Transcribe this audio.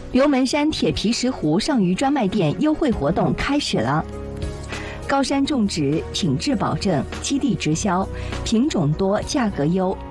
刘门山铁皮石斛上虞专卖店优惠活动开始了。高山种植，品质保证，基地直销，品种多，价格优，